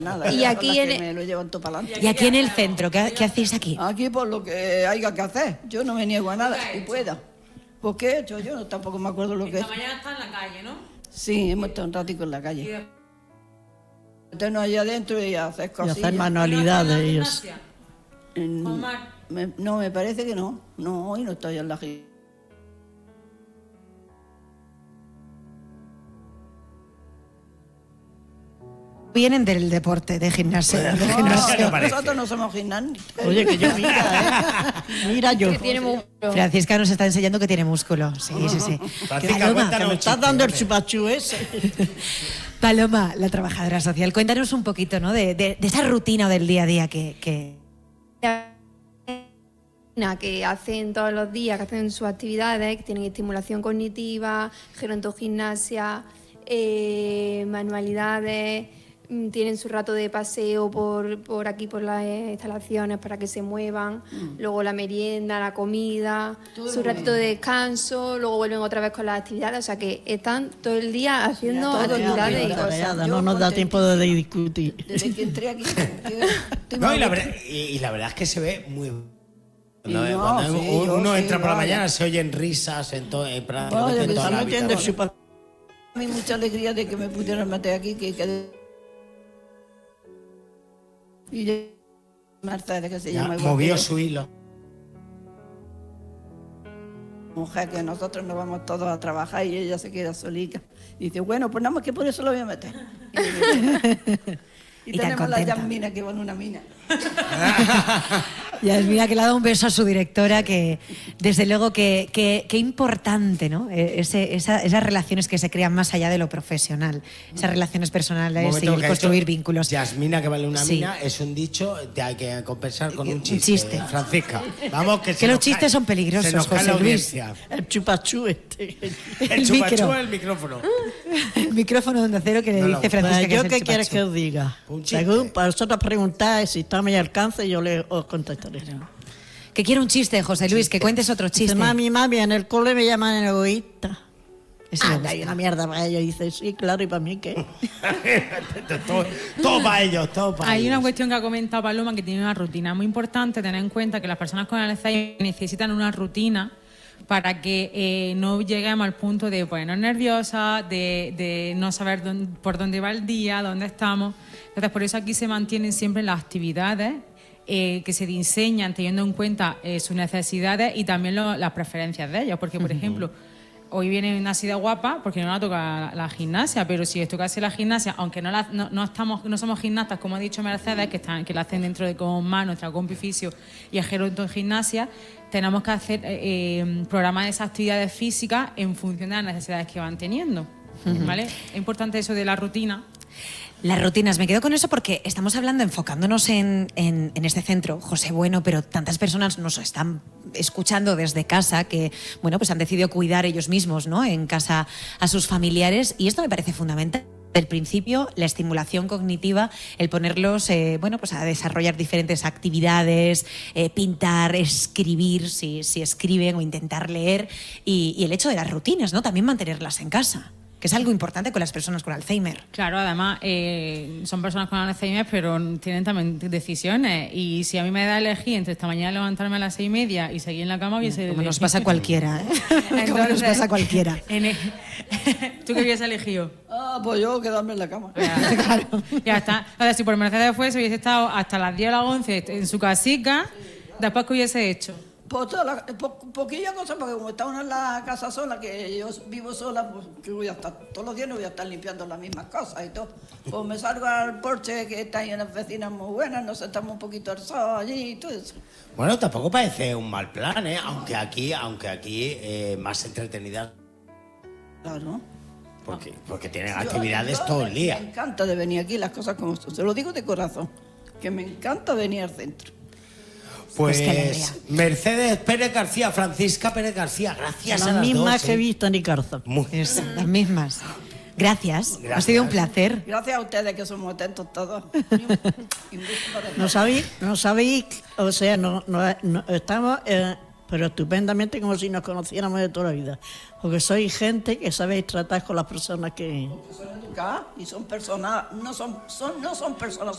Nada, y aquí me lo llevan todo para adelante. Y aquí en el centro, ¿qué hacéis aquí? Aquí por lo que haya que hacer. Yo no me niego a nada y pueda. ¿Por qué he hecho? Yo tampoco me acuerdo lo que he hecho. Esta mañana está en la calle, ¿no? Sí, hemos estado un ratico en la calle. Meternos allá adentro y hacer cosillas. Y hacer manualidades y eso. No, me parece que no. No, hoy no estoy en la gimnasia. Vienen del deporte, de gimnasio. Nosotros no somos gimnastas. Oye, que yo mira yo. Que tiene músculo. Francisca nos está enseñando que tiene músculo. Sí. Francisca, Paloma, Que me estás dando el chupachú ese. Paloma, la trabajadora social, cuéntanos un poquito, ¿no? de esa rutina del día a día que... Que hacen todos los días, que hacen sus actividades, que tienen estimulación cognitiva, gerontogimnasia, manualidades, tienen su rato de paseo por aquí, por las instalaciones para que se muevan, luego la merienda, la comida, su ratito de descanso, luego vuelven otra vez con las actividades, o sea que están todo el día haciendo actividades y cosas. No nos da tiempo de discutir. Desde que entré aquí. No, y la verdad es que se ve muy... Cuando sí, uno sí, entra por la vaya. mañana se oyen risas en prácticamente Vaya, en que toda se la metiendo habitación. A mí mucha alegría de que me pudieran meter aquí, y ya, Mercedes, que se Ya llama igual movió que yo. su hilo. Mujer, que nosotros nos vamos todos a trabajar y ella se queda solita. Y dice, bueno, pues nada más que por eso lo voy a meter. Y Y tan tenemos la contenta. Yasmina que va en una mina. Yasmina, que le ha dado un beso a su directora, que desde luego que importante, ¿no? Esas relaciones que se crean más allá de lo profesional, esas relaciones personales y Momento que ha construir hecho vínculos. Yasmina, que vale una Sí. mina, es un dicho que hay que compensar con un chiste. chiste. Francisca, vamos que Que los chistes son peligrosos, se nos cae la José Luis. audiencia. El chupachú este. El chupachú micro. el micrófono. El micrófono de Onda Cero que le No, dice no. Francisca Pues que yo es el qué quieres chupachú. que os diga. Un chiste. Según para vosotros preguntáis si está a mi alcance, yo os contestaré. Que quiere un chiste, José Luis, que cuentes otro Dice, chiste. mami, en el cole me llaman egoísta. Ese me Ah, gusta. hay una mierda para ellos. Y dice, sí, claro, ¿y para mí qué? todo para ellos, todo para Hay ellos. una cuestión que ha comentado Paloma que tiene una rutina muy importante, tener en cuenta que las personas con Alzheimer necesitan una rutina para que no lleguemos al punto de ponernos nerviosas, de no saber por dónde va el día, dónde estamos. Entonces, por eso aquí se mantienen siempre las actividades que se diseñan teniendo en cuenta sus necesidades y también las preferencias de ellos. Porque, por ejemplo, hoy viene una así de guapa porque no la toca la gimnasia, pero si les tocase la gimnasia, aunque no somos gimnastas, como ha dicho Mercedes, que la hacen dentro de CONMAR, nuestra Compificio y el Gerontogimnasia, tenemos que hacer programas de esas actividades físicas en función de las necesidades que van teniendo. ¿Vale? Es importante eso de la rutina. Las rutinas, me quedo con eso porque estamos hablando, enfocándonos en este centro, José Bueno, pero tantas personas nos están escuchando desde casa que, bueno, pues han decidido cuidar ellos mismos, ¿no? En casa a sus familiares, y esto me parece fundamental. Del principio, la estimulación cognitiva, el ponerlos bueno, pues a desarrollar diferentes actividades, pintar, escribir, si escriben, o intentar leer, y el hecho de las rutinas, ¿no? También mantenerlas en casa, que es algo importante con las personas con Alzheimer. Claro, además son personas con Alzheimer, pero tienen también decisiones. Y si a mí me da a elegir entre esta mañana levantarme a las 6:30 y seguir en la cama, hubiese Como nos elegido. pasa a cualquiera, ¿eh? Como nos pasa a cualquiera. ¿Tú qué hubieses elegido? Ah, pues yo quedarme en la cama. Ya está. O sea, si por Mercedes fuese, hubiese estado hasta las 10 o las 11 en su casica, después, ¿qué hubiese hecho? Pues poquilla cosa, porque como está uno en la casa sola, que yo vivo sola, pues que voy a estar, todos los días no voy a estar limpiando las mismas cosas y todo. Pues me salgo al porche, que está ahí unas vecinas muy buenas, nos sentamos un poquito al sol allí y todo eso. Bueno, tampoco parece un mal plan, ¿eh? Aunque aquí más entretenidas, Claro. porque tienen actividades todo el Me día. encanta de venir aquí, las cosas como son. Se lo digo de corazón, que me encanta venir al centro. Pues qué alegría. Pues Mercedes Pérez García, Francisca Pérez García, gracias a Las las mismas dos, que he visto ni calza. Muy- Es, las mismas. Gracias. Ha Gracias. sido un placer. Gracias a ustedes que somos atentos todos. Y un beso para No sabéis, o sea, no estamos, pero estupendamente como si nos conociéramos de toda la vida. Porque sois gente que sabéis tratar con las personas que... son educadas y son personas, no son personas